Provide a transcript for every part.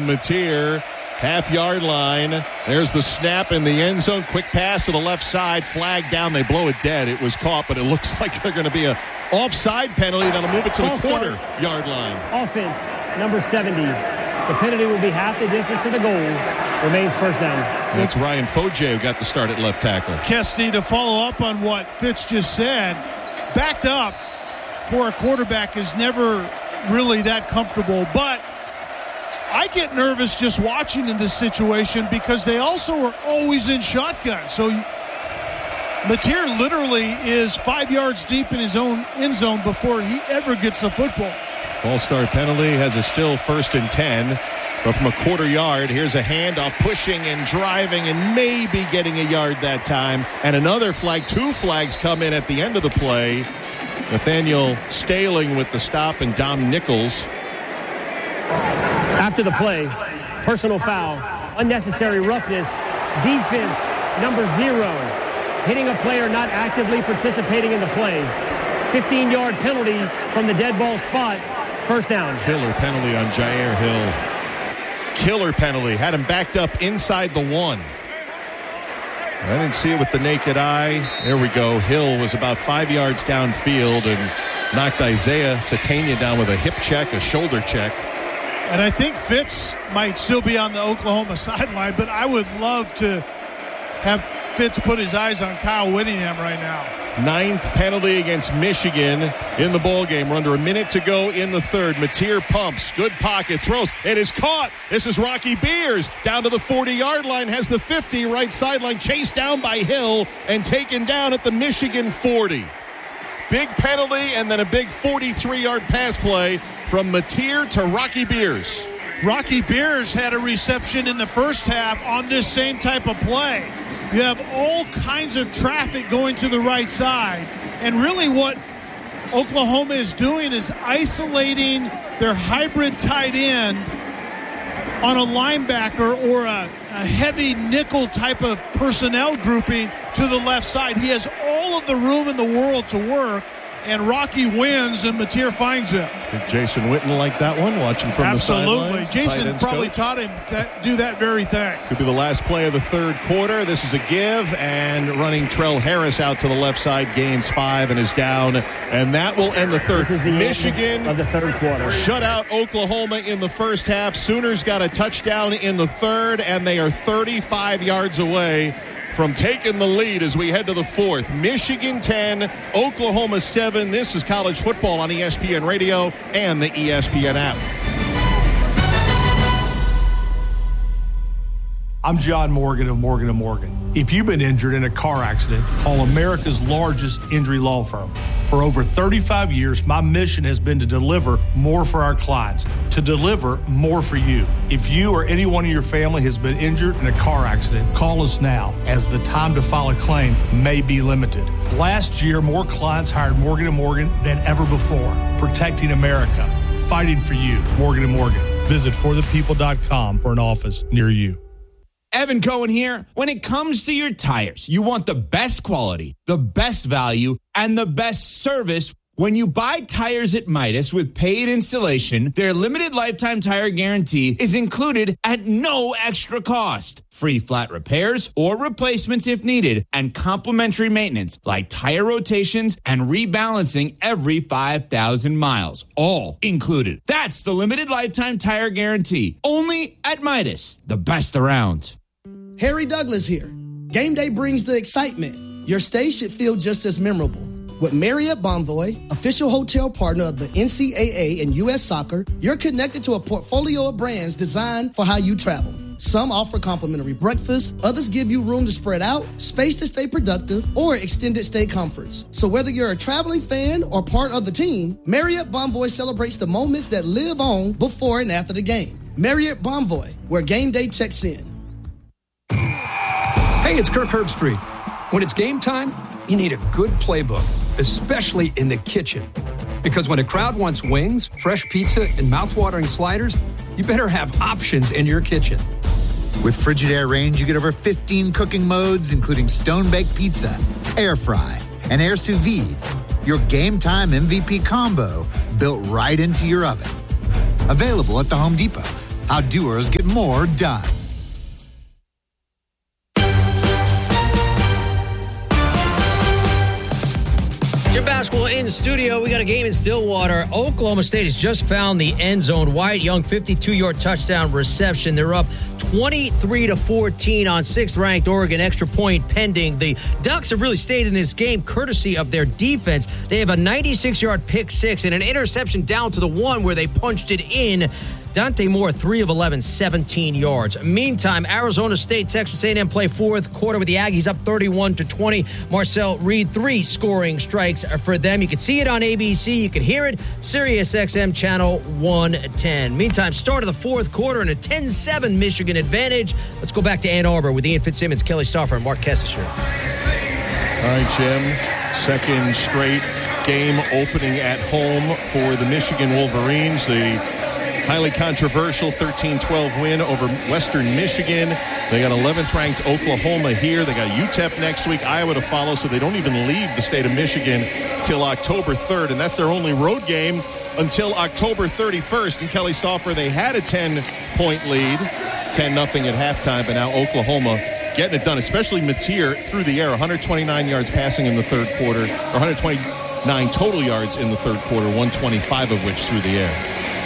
Mateer. Half-yard line. There's the snap in the end zone. Quick pass to the left side. Flag down. They blow it dead. It was caught, but it looks like they're going to be a offside penalty that'll move it to the quarter-yard line. Offense, number 70. The penalty will be half the distance to the goal. Remains first down. That's Ryan Foje who got the start at left tackle. Kesty, to follow up on what Fitz just said, backed up for a quarterback is never really that comfortable, but I get nervous just watching in this situation because they also are always in shotgun. So Mateer literally is 5 yards deep in his own end zone before he ever gets the football. False start penalty has a still 1st and 10. But from a quarter yard, here's a handoff, pushing and driving and maybe getting a yard that time. And another flag. 2 flags come in at the end of the play. Nathaniel Staling with the stop and Dom Nichols. After the play, personal foul, unnecessary roughness, defense, number 0, hitting a player not actively participating in the play. 15-yard penalty from the dead ball spot, first down. Killer penalty on Jair Hill. Killer penalty, had him backed up inside the 1. I didn't see it with the naked eye. There we go. Hill was about 5 yards downfield and knocked Isaiah Satania down with a hip check, a shoulder check. And I think Fitz might still be on the Oklahoma sideline, but I would love to have Fitz put his eyes on Kyle Whittingham right now. 9th penalty against Michigan in the ball game. We're under a minute to go in the third. Mateer pumps, good pocket, throws. It is caught. This is Rocky Beers down to the 40-yard line, has the 50, right sideline, chased down by Hill and taken down at the Michigan 40. Big penalty and then a big 43-yard pass play from Mateer to Rocky Beers. Rocky Beers had a reception in the first half on this same type of play. You have all kinds of traffic going to the right side. And really what Oklahoma is doing is isolating their hybrid tight end on a linebacker or a heavy nickel type of personnel grouping to the left side. He has all of the room in the world to work, and Rocky wins, and Mateer finds him. Did Jason Witten like that one, watching from the sidelines? Absolutely. Jason probably taught him to do that very thing. Could be the last play of the third quarter. This is a give, and running Trell Harris out to the left side, gains 5 and is down, and that will end the third. This is the Michigan of the third quarter. Shut out Oklahoma in the first half. Sooners got a touchdown in the third, and they are 35 yards away from taking the lead as we head to the fourth. Michigan 10, Oklahoma 7. This is college football on ESPN Radio and the ESPN app. I'm John Morgan of Morgan & Morgan. If you've been injured in a car accident, call America's largest injury law firm. For over 35 years, my mission has been to deliver more for our clients, to deliver more for you. If you or anyone in your family has been injured in a car accident, call us now, as the time to file a claim may be limited. Last year, more clients hired Morgan & Morgan than ever before, protecting America, fighting for you. Morgan & Morgan. Visit forthepeople.com for an office near you. Evan Cohen here. When it comes to your tires, you want the best quality, the best value, and the best service. When you buy tires at Midas with paid installation, their limited lifetime tire guarantee is included at no extra cost. Free flat repairs or replacements if needed, and complimentary maintenance like tire rotations and rebalancing every 5,000 miles. All included. That's the limited lifetime tire guarantee. Only at Midas, the best around. Harry Douglas here. Game day brings the excitement. Your stay should feel just as memorable. With Marriott Bonvoy, official hotel partner of the NCAA and U.S. Soccer, you're connected to a portfolio of brands designed for how you travel. Some offer complimentary breakfast, others give you room to spread out, space to stay productive, or extended stay comforts. So whether you're a traveling fan or part of the team, Marriott Bonvoy celebrates the moments that live on before and after the game. Marriott Bonvoy, where game day checks in. Hey, it's Kirk Herbstreit. When it's game time, you need a good playbook, especially in the kitchen. Because when a crowd wants wings, fresh pizza, and mouthwatering sliders, you better have options in your kitchen. With Frigidaire Range, you get over 15 cooking modes, including stone-baked pizza, air fry, and air sous vide. Your game time MVP combo built right into your oven. Available at the Home Depot. how doers get more done. Jim Basketball in studio. We got a game in Stillwater. Oklahoma State has just found the end zone. Wyatt Young, 52-yard touchdown reception. They're up 23-14 on 6th-ranked Oregon. Extra point pending. The Ducks have really stayed in this game courtesy of their defense. They have a 96-yard pick six and an interception down to the one where they punched it in. Dante Moore, 3 of 11, 17 yards. Meantime, Arizona State, Texas A&M play fourth quarter with the Aggies up 31-20. Marcel Reed, 3 scoring strikes for them. You can see it on ABC. You can hear it, Sirius XM channel 110. Meantime, start of the fourth quarter and a 10-7 Michigan advantage. Let's go back to Ann Arbor with Ian Fitzsimmons, Kelly Stauffer, and Mark Kessler. All right, Jim. Second straight game opening at home for the Michigan Wolverines. The highly controversial 13-12 win over Western Michigan. They got 11th-ranked Oklahoma here. They got UTEP next week, Iowa to follow, so they don't even leave the state of Michigan till October 3rd, and that's their only road game until October 31st. And Kelly Stauffer, they had a 10-point lead, 10-0 at halftime, but now Oklahoma getting it done, especially Mateer through the air, 129 yards passing in the third quarter, or 129 total yards in the third quarter, 125 of which through the air.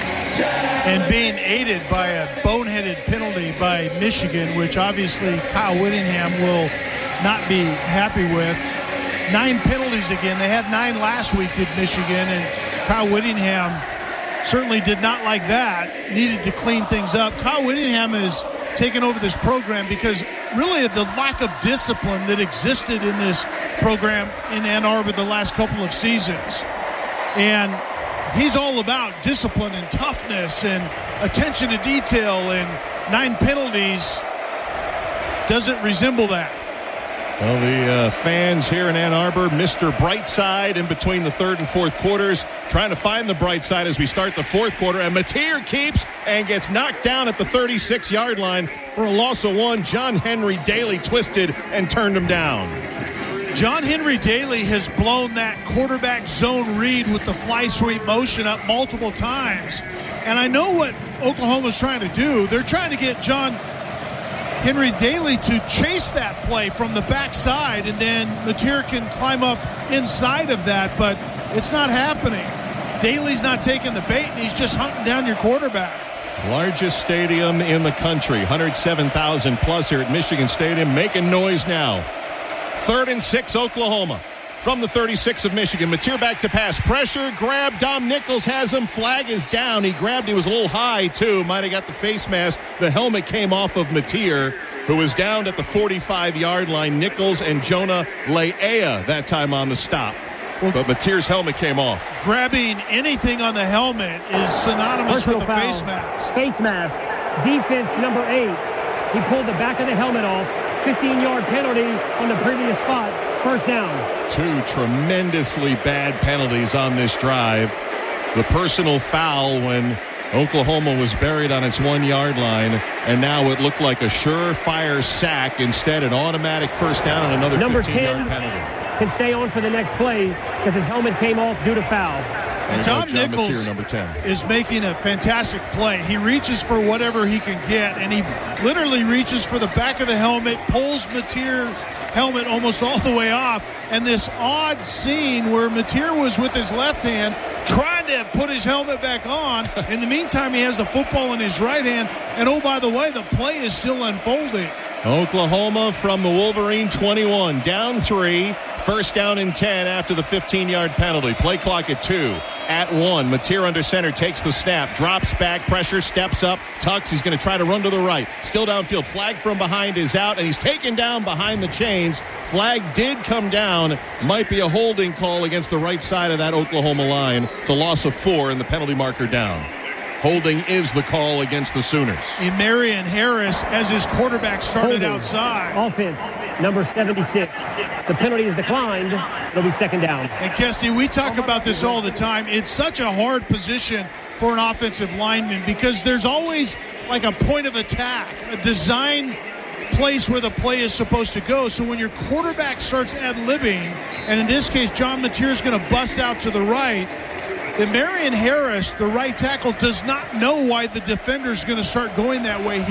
And being aided by a boneheaded penalty by Michigan, which obviously Kyle Whittingham will not be happy with. 9 penalties again. They had 9 last week at Michigan, and Kyle Whittingham certainly did not like that. Needed to clean things up. Kyle Whittingham has taken over this program because really the lack of discipline that existed in this program in Ann Arbor the last couple of seasons. And he's all about discipline and toughness and attention to detail, and 9 penalties doesn't resemble that. Well, the fans here in Ann Arbor, Mr. Brightside in between the third and fourth quarters, trying to find the bright side as we start the fourth quarter. And Mateer keeps and gets knocked down at the 36-yard line for a loss of 1. John Henry Daly twisted and turned him down. John Henry Daly has blown that quarterback zone read with the fly sweep motion up multiple times. And I know what Oklahoma's trying to do. They're trying to get John Henry Daly to chase that play from the backside, and then Mateer can climb up inside of that, but it's not happening. Daly's not taking the bait, and he's just hunting down your quarterback. Largest stadium in the country, 107,000 plus here at Michigan Stadium, making noise now. 3rd and 6, Oklahoma. From the 36 of Michigan, Mateer back to pass. Pressure, grab, Dom Nichols has him. Flag is down. He grabbed, he was a little high, too. Might have got the face mask. The helmet came off of Mateer, who was down at the 45-yard line. Nichols and Jonah Le'ea that time on the stop. But Mateer's helmet came off. Grabbing anything on the helmet is synonymous with a face mask. Face mask. Defense number 8. He pulled the back of the helmet off. 15-yard penalty on the previous spot. First down. 2 tremendously bad penalties on this drive. The personal foul when Oklahoma was buried on its 1-yard line, and now it looked like a surefire sack. Instead, an automatic first down and another 15-yard penalty. Can stay on for the next play because his helmet came off due to foul. And Tom Nichols Mateer, number 10. is making a fantastic play. He reaches for whatever he can get, and he literally reaches for the back of the helmet, pulls Mateer's helmet almost all the way off, and this odd scene where Mateer was with his left hand trying to put his helmet back on. In the meantime, he has the football in his right hand, and oh, by the way, the play is still unfolding. Oklahoma from the Wolverine 21, down 3, first down and 10 after the 15-yard penalty. Play clock at 2. At 1, Mateer under center takes the snap, drops back, pressure, steps up, tucks. He's going to try to run to the right. Still downfield. Flag from behind is out, and he's taken down behind the chains. Flag did come down. Might be a holding call against the right side of that Oklahoma line. It's a loss of 4 and the penalty marker down. Holding is the call against the Sooners. Marion Harris, as his quarterback, started outside. Offense, number 76. The penalty is declined. It'll be second down. And, Kesty, we talk about this all the time. It's such a hard position for an offensive lineman because there's always like a point of attack, a design place where the play is supposed to go. So when your quarterback starts ad-libbing, and in this case, John Mateer is going to bust out to the right, that Marion Harris, the right tackle, does not know why the defender's going to start going that way.